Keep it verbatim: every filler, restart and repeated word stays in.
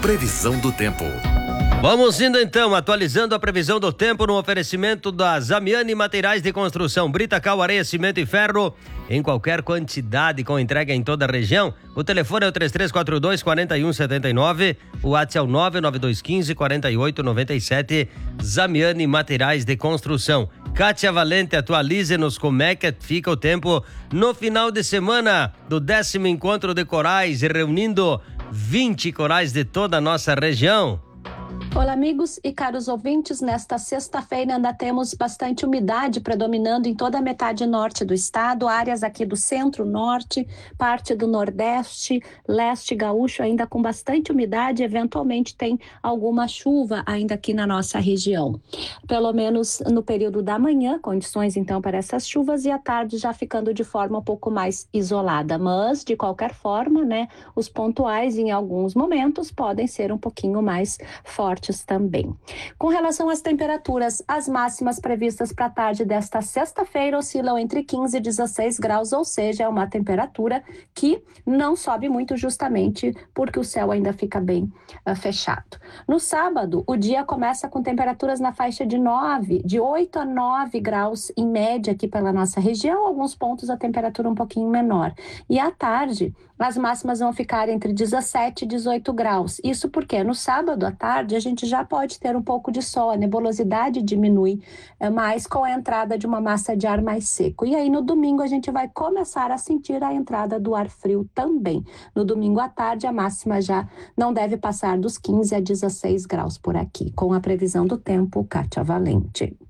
Previsão do tempo. Vamos indo então, atualizando a previsão do tempo no oferecimento da Zamiani Materiais de Construção, brita, cal, areia, cimento e ferro em qualquer quantidade, com entrega em toda a região. O telefone é o três três quatro dois, quatro um sete nove, o WhatsApp é o nove nove dois um cinco, quatro oito nove sete. Zamiani Materiais de Construção. Kátia Valente, atualize-nos como é que fica o tempo no final de semana do décimo encontro de corais, reunindo vinte corais de toda a nossa região. Olá, amigos e caros ouvintes. Nesta sexta-feira ainda temos bastante umidade predominando em toda a metade norte do estado, áreas aqui do centro-norte, parte do nordeste, leste gaúcho ainda com bastante umidade, eventualmente tem alguma chuva ainda aqui na nossa região. Pelo menos no período da manhã, condições então para essas chuvas, e à tarde já ficando de forma um pouco mais isolada, mas de qualquer forma, né, os pontuais em alguns momentos podem ser um pouquinho mais fortes também. Com relação às temperaturas, as máximas previstas para a tarde desta sexta-feira oscilam entre quinze e dezesseis graus, ou seja, é uma temperatura que não sobe muito justamente porque o céu ainda fica bem uh, fechado. No sábado, o dia começa com temperaturas na faixa de nove, de oito a nove graus em média aqui pela nossa região, alguns pontos a temperatura um pouquinho menor. E à tarde, as máximas vão ficar entre dezessete e dezoito graus. Isso porque no sábado à tarde a gente já pode ter um pouco de sol, a nebulosidade diminui é, mais com a entrada de uma massa de ar mais seco. E aí no domingo a gente vai começar a sentir a entrada do ar frio também. No domingo à tarde a máxima já não deve passar dos quinze a dezesseis graus por aqui. Com a previsão do tempo, Kátia Valente.